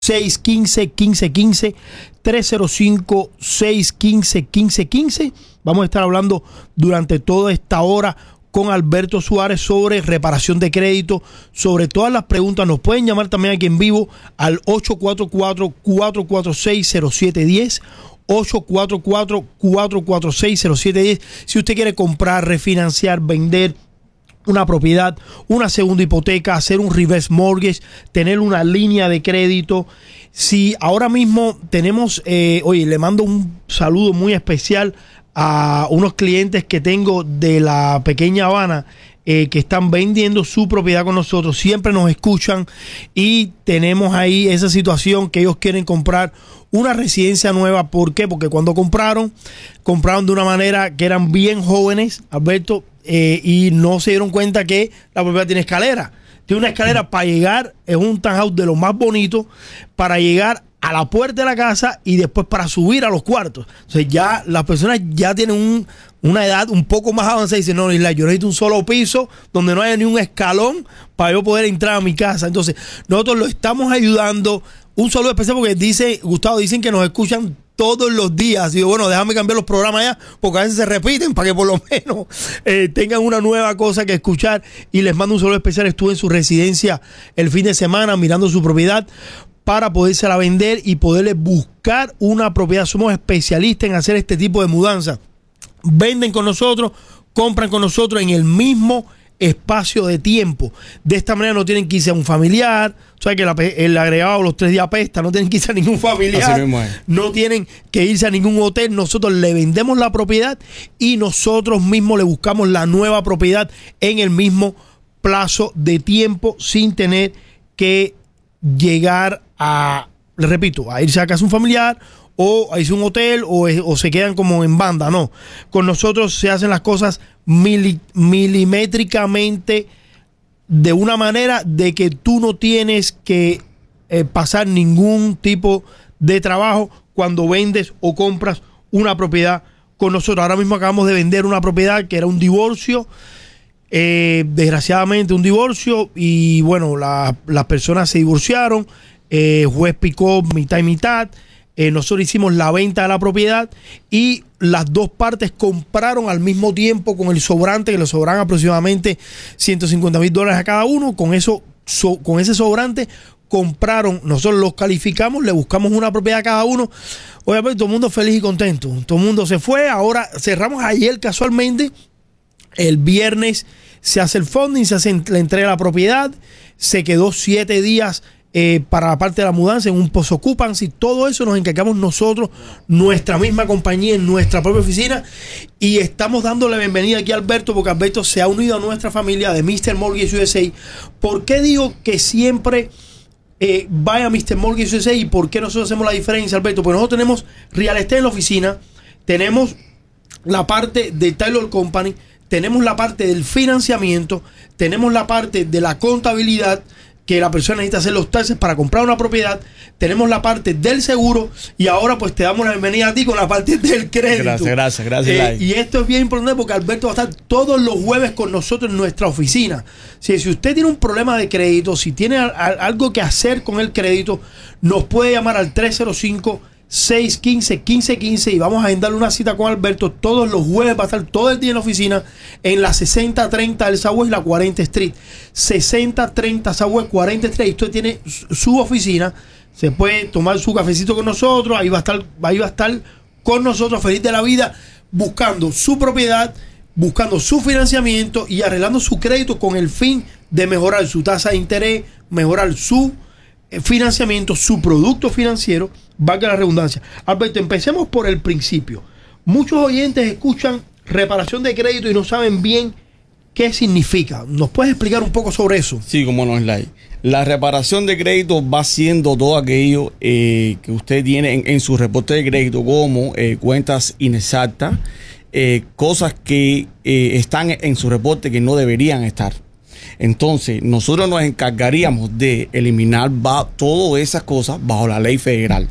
615-1515, 305-615-1515. Vamos a estar hablando durante toda esta hora con Alberto Suárez sobre reparación de crédito, sobre todas las preguntas. Nos pueden llamar también aquí en vivo al 844-446-0710. 844-446-0710. Si usted quiere comprar, refinanciar, vender una propiedad, una segunda hipoteca, hacer un reverse mortgage, tener una línea de crédito. Si ahora mismo tenemos, oye, le mando un saludo muy especial a unos clientes que tengo de la pequeña Habana, que están vendiendo su propiedad con nosotros, siempre nos escuchan y tenemos ahí esa situación que ellos quieren comprar una residencia nueva. ¿Por qué? Porque cuando compraron de una manera que eran bien jóvenes, Alberto, y no se dieron cuenta que la propiedad tiene escalera. Tiene una escalera para llegar, es un townhouse de lo más bonito, para llegar a la puerta de la casa y después para subir a los cuartos. Entonces ya las personas ya tienen una edad un poco más avanzada y dicen, no, yo necesito un solo piso donde no haya ni un escalón para yo poder entrar a mi casa. Entonces nosotros lo estamos ayudando. Un saludo especial porque dice, Gustavo, dicen que nos escuchan todos los días. Digo, bueno, déjame cambiar los programas ya, porque a veces se repiten para que por lo menos tengan una nueva cosa que escuchar. Y les mando un saludo especial. Estuve en su residencia el fin de semana mirando su propiedad para podérsela vender y poderle buscar una propiedad. Somos especialistas en hacer este tipo de mudanza. Venden con nosotros, compran con nosotros en el mismo espacio de tiempo. De esta manera no tienen que irse a un familiar. O sea que el agregado los 3 días apesta. No tienen que irse a ningún familiar. No tienen que irse a ningún hotel. Nosotros le vendemos la propiedad y nosotros mismos le buscamos la nueva propiedad en el mismo plazo de tiempo, sin tener que llegar a, les repito, a irse a casa de un familiar o a irse a un hotel o se quedan como en banda. No, con nosotros se hacen las cosas milimétricamente, de una manera de que tú no tienes que pasar ningún tipo de trabajo cuando vendes o compras una propiedad con nosotros. Ahora mismo acabamos de vender una propiedad que era un divorcio, desgraciadamente un divorcio, y bueno, las personas se divorciaron, juez picó mitad y mitad. Nosotros hicimos la venta de la propiedad y las dos partes compraron al mismo tiempo con el sobrante, que le sobran aproximadamente $150,000 a cada uno. Con eso, con ese sobrante compraron, nosotros los calificamos, le buscamos una propiedad a cada uno. Obviamente todo el mundo feliz y contento, todo el mundo se fue. Ahora cerramos ayer casualmente, el viernes se hace el funding, se hace la entrega de la propiedad, se quedó 7 días para la parte de la mudanza en un post-occupancy. Todo eso nos encargamos nosotros, nuestra misma compañía, en nuestra propia oficina, y estamos dándole la bienvenida aquí a Alberto, porque Alberto se ha unido a nuestra familia de Mr. Mortgage USA. ¿Por qué digo que siempre vaya a Mr. Mortgage USA y por qué nosotros hacemos la diferencia, Alberto? Porque nosotros tenemos real estate en la oficina, tenemos la parte de Taylor Company, tenemos la parte del financiamiento, tenemos la parte de la contabilidad, que la persona necesita hacer los taxes para comprar una propiedad, tenemos la parte del seguro, y ahora pues te damos la bienvenida a ti con la parte del crédito. Gracias. Y esto es bien importante porque Alberto va a estar todos los jueves con nosotros en nuestra oficina. Si usted tiene un problema de crédito, si tiene algo que hacer con el crédito, nos puede llamar al 305-615-1515 y vamos a agendarle una cita con Alberto. Todos los jueves va a estar todo el día en la oficina en la 6030 del Southwest y la 40 Street. 6030 Southwest 40 Street. Usted tiene su oficina, se puede tomar su cafecito con nosotros, ahí va a estar con nosotros feliz de la vida, buscando su propiedad, buscando su financiamiento y arreglando su crédito con el fin de mejorar su tasa de interés, mejorar su financiamiento, su producto financiero, valga la redundancia. Alberto, empecemos por el principio. Muchos oyentes escuchan reparación de crédito y no saben bien qué significa. ¿Nos puedes explicar un poco sobre eso? Sí, como no, Sly. La reparación de crédito va siendo todo aquello que usted tiene en su reporte de crédito, como cuentas inexactas, cosas que están en su reporte que no deberían estar. Entonces, nosotros nos encargaríamos de eliminar todas esas cosas bajo la ley federal.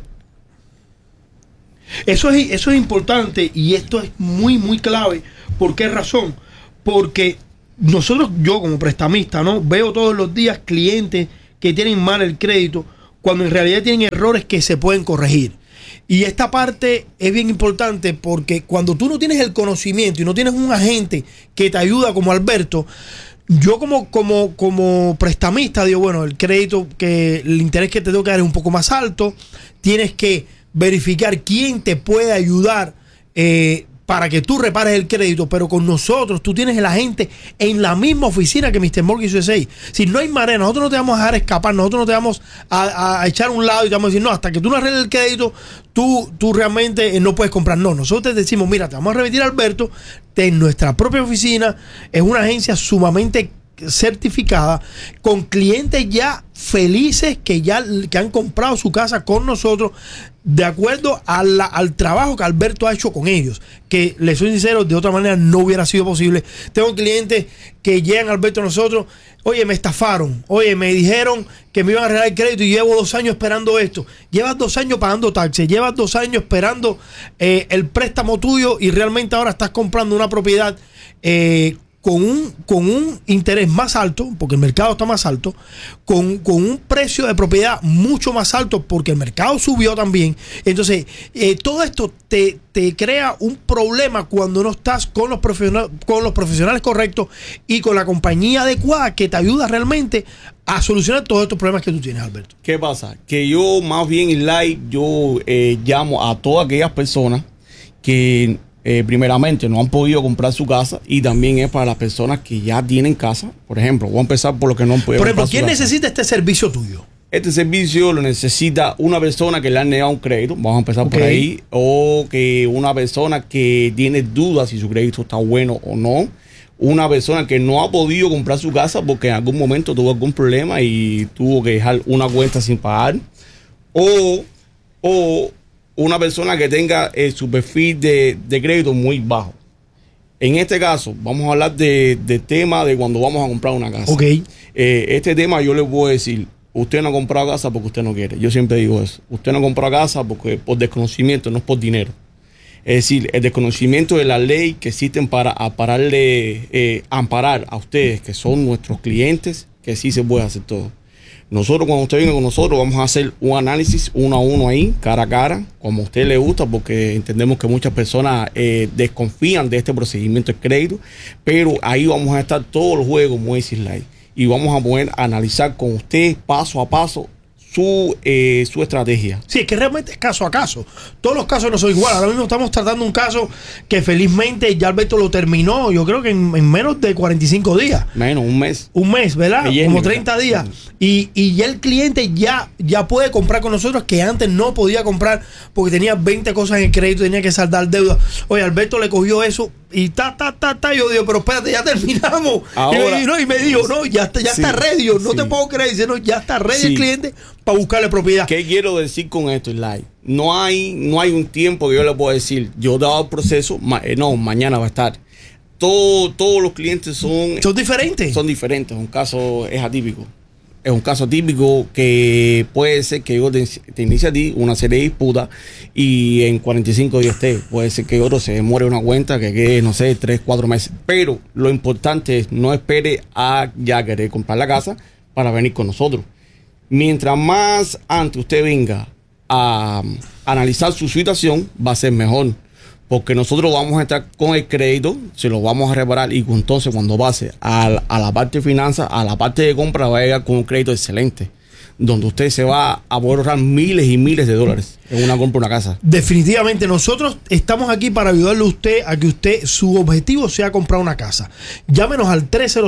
Eso es importante y esto es muy, muy clave. ¿Por qué razón? Porque yo como prestamista, ¿no? Veo todos los días clientes que tienen mal el crédito cuando en realidad tienen errores que se pueden corregir. Y esta parte es bien importante porque cuando tú no tienes el conocimiento y no tienes un agente que te ayuda como Alberto, yo como prestamista digo, bueno, el crédito, que el interés que te tengo que dar es un poco más alto, tienes que verificar quién te puede ayudar para que tú repares el crédito, pero con nosotros tú tienes el agente en la misma oficina que Mr. Mortgage USA. Si no hay manera, nosotros no te vamos a dejar escapar, nosotros no te vamos a echar a un lado y te vamos a decir, no, hasta que tú no arregles el crédito, tú realmente no puedes comprar. No, nosotros te decimos, mira, te vamos a remitir a Alberto en nuestra propia oficina. Es una agencia sumamente certificada, con clientes ya felices que han comprado su casa con nosotros de acuerdo al trabajo que Alberto ha hecho con ellos, que les soy sincero, de otra manera no hubiera sido posible. Tengo clientes que llegan a Alberto a nosotros, oye, me estafaron, oye, me dijeron que me iban a arreglar el crédito y llevo 2 años esperando esto. Llevas 2 años pagando taxes, llevas 2 años esperando el préstamo tuyo y realmente ahora estás comprando una propiedad con un interés más alto, porque el mercado está más alto, con un precio de propiedad mucho más alto, porque el mercado subió también. Entonces, todo esto te crea un problema cuando no estás con los profesionales correctos y con la compañía adecuada que te ayuda realmente a solucionar todos estos problemas que tú tienes, Alberto. ¿Qué pasa? Que yo, más bien en live, yo llamo a todas aquellas personas que primeramente no han podido comprar su casa, y también es para las personas que ya tienen casa. Por ejemplo, voy a empezar por los que no han podido Por ejemplo, comprar ¿quién su casa. necesita este servicio tuyo? Este servicio lo necesita una persona que le han negado un crédito, vamos a empezar por ahí, o que una persona que tiene dudas si su crédito está bueno o no, una persona que no ha podido comprar su casa porque en algún momento tuvo algún problema y tuvo que dejar una cuenta sin pagar, o una persona que tenga su perfil de crédito muy bajo. En este caso, vamos a hablar de tema de cuando vamos a comprar una casa. Ok. Este tema yo le puedo decir, usted no ha comprado casa porque usted no quiere. Yo siempre digo eso. Usted no ha comprado casa porque por desconocimiento, no es por dinero. Es decir, el desconocimiento de la ley que existen para amparar a ustedes, que son nuestros clientes, que sí se puede hacer todo. Nosotros, cuando usted venga con nosotros, vamos a hacer un análisis 1 a 1 ahí, cara a cara, como a usted le gusta, porque entendemos que muchas personas desconfían de este procedimiento de crédito, pero ahí vamos a estar todos los juegos, como dice Live, y vamos a poder analizar con usted paso a paso su estrategia. Sí, es que realmente es caso a caso. Todos los casos no son iguales. Ahora mismo estamos tratando un caso que felizmente ya Alberto lo terminó, yo creo que en menos de 45 días. Menos, un mes. Un mes, ¿verdad? Ayer, como ¿verdad? 30 días. Y ya el cliente ya puede comprar con nosotros, que antes no podía comprar porque tenía 20 cosas en el crédito, tenía que saldar deuda. Oye, Alberto le cogió eso y yo digo, pero espérate, ya terminamos. Ahora, y me dijo, no, ya sí, está ready. Yo, no sí. te puedo creer. Dice, no, ya está ready Sí. el cliente para buscarle propiedad. ¿Qué quiero decir con esto, Live? No hay un tiempo que yo le pueda decir, yo he dado el proceso, mañana va a estar. Todos los clientes son diferentes. Son diferentes. Un caso es atípico. Es un caso típico que puede ser que yo te inicie a ti una serie de disputas y en 45 días puede ser que otro se demore una cuenta que quede, no sé, 3, 4 meses. Pero lo importante es no espere a ya querer comprar la casa para venir con nosotros. Mientras más antes usted venga a analizar su situación, va a ser mejor. Porque nosotros vamos a estar con el crédito, se lo vamos a reparar, y entonces cuando pase a la parte de finanzas, a la parte de compra, va a llegar con un crédito excelente, donde usted se va a poder ahorrar miles y miles de dólares en una compra de una casa. Definitivamente, nosotros estamos aquí para ayudarle a usted a que su objetivo sea comprar una casa. Llámenos al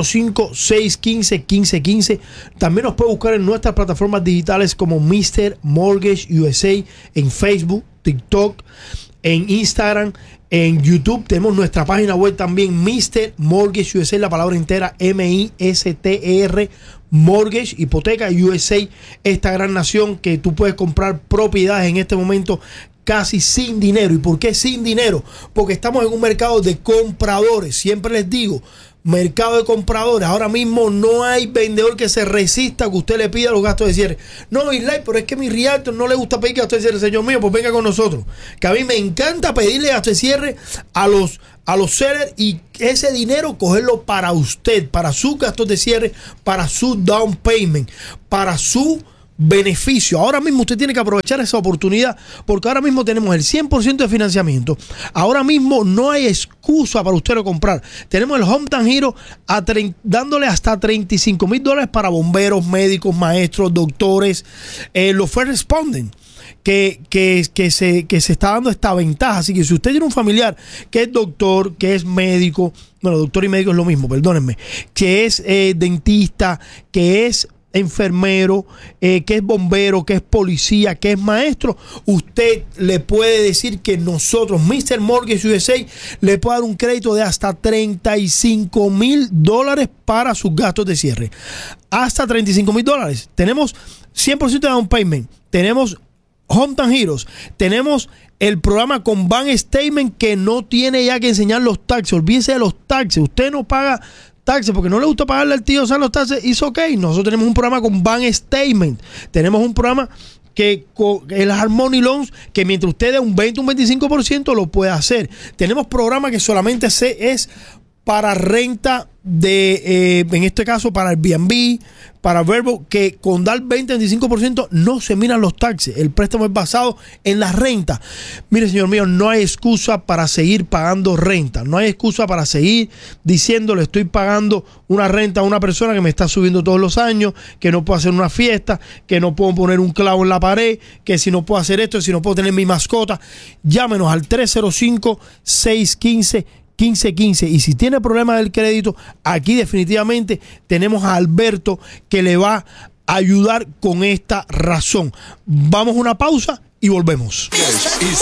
305-615-1515. También nos puede buscar en nuestras plataformas digitales como Mr. Mortgage USA, en Facebook, TikTok, en Instagram, en YouTube. Tenemos nuestra página web también, Mr. Mortgage USA, la palabra entera, M-I-S-T-E-R, Mortgage, hipoteca USA, esta gran nación que tú puedes comprar propiedades en este momento casi sin dinero. ¿Y por qué sin dinero? Porque estamos en un mercado de compradores. Siempre les digo, mercado de compradores. Ahora mismo no hay vendedor que se resista a que usted le pida los gastos de cierre. No, Islay, pero es que mi realtor no le gusta pedir gastos de cierre. Señor mío, pues venga con nosotros, que a mí me encanta pedirle gastos de cierre a los sellers, y ese dinero cogerlo para usted, para sus gastos de cierre, para su down payment, para su beneficio. Ahora mismo usted tiene que aprovechar esa oportunidad porque ahora mismo tenemos el 100% de financiamiento. Ahora mismo no hay excusa para usted no comprar. Tenemos el Hometown Hero dándole hasta $35,000 para bomberos, médicos, maestros, doctores, los first responders. Que se está dando esta ventaja. Así que si usted tiene un familiar que es doctor, que es médico, bueno, doctor y médico es lo mismo, perdónenme, que es dentista, que es enfermero, que es bombero, que es policía, que es maestro, usted le puede decir que nosotros, Mr. Mortgage USA, le puede dar un crédito de hasta $35,000 para sus gastos de cierre. Hasta $35,000. Tenemos 100% de down payment. Tenemos Hometown Heroes, tenemos el programa con Bank Statement que no tiene ya que enseñar los taxes. Olvídese de los taxes. Usted no paga taxes porque no le gusta pagarle al tío Sam los taxes. It's okay. Nosotros tenemos un programa con Bank Statement. Tenemos un programa que el Harmony Loans, que mientras usted dé un 20, un 25% lo puede hacer. Tenemos programas que solamente es para renta en este caso para Airbnb, para Verbo, que con dar 20-25% no se miran los taxes. El préstamo es basado en la renta. Mire, señor mío, no hay excusa para seguir pagando renta. No hay excusa para seguir diciéndole estoy pagando una renta a una persona que me está subiendo todos los años, que no puedo hacer una fiesta, que no puedo poner un clavo en la pared, que si no puedo hacer esto, si no puedo tener mi mascota. Llámenos al 305-615-1515. Y si tiene problemas del crédito, aquí definitivamente tenemos a Alberto que le va a ayudar con esta razón. Vamos a una pausa y volvemos. Y